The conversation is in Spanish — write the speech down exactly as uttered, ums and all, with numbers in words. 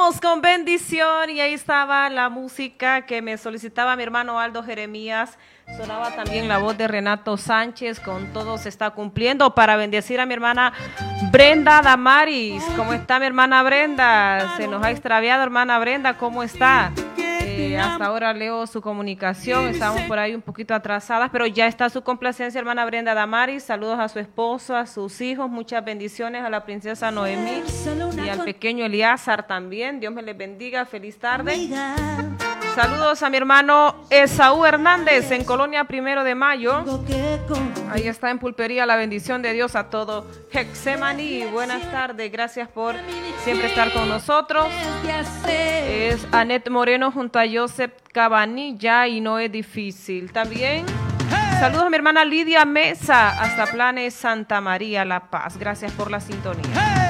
Seguimos con bendición y ahí estaba la música que me solicitaba mi hermano Aldo Jeremías. Sonaba también la voz de Renato Sánchez con Todo se está cumpliendo para bendecir a mi hermana Brenda Damaris. ¿Cómo está mi hermana Brenda? Se nos ha extraviado, hermana Brenda, ¿cómo está? Eh, hasta ahora leo su comunicación, estamos por ahí un poquito atrasadas, pero ya está su complacencia, hermana Brenda Damaris. Saludos a su esposo, a sus hijos, muchas bendiciones a la princesa Noemí y al pequeño Eliazar también. Dios me les bendiga, feliz tarde. Saludos a mi hermano Esaú Hernández en Colonia Primero de Mayo. Ahí está en Pulpería, la bendición de Dios a todo Hexemaní. Buenas tardes, gracias por siempre estar con nosotros. Es Anet Moreno junto a Joseph Cabanilla y no es difícil. También saludos a mi hermana Lidia Mesa hasta Planes Santa María, La Paz. Gracias por la sintonía.